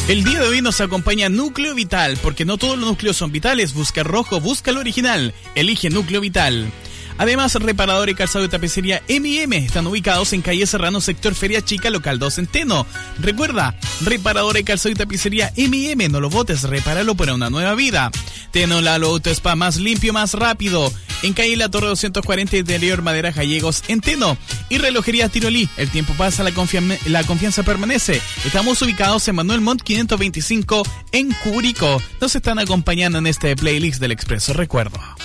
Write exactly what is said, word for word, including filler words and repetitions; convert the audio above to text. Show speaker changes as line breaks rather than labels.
El día de hoy nos acompaña Núcleo Vital, porque no todos los núcleos son vitales. Busca rojo, busca lo original. Elige Núcleo Vital. Además, reparador y calzado de tapicería M y M están ubicados en calle Serrano, sector Feria Chica, local dos en Teno. Recuerda, reparador y calzado de tapicería M y M, no lo botes, repáralo para una nueva vida. Teno Lalo Auto Spa, más limpio, más rápido. En calle La Torre doscientos cuarenta, interior Madera Gallegos, en Teno. Y relojería Tirolí, el tiempo pasa, la, confia- la confianza permanece. Estamos ubicados en Manuel Montt quinientos veinticinco, en Curicó. Nos están acompañando en este playlist del Expreso Recuerdo.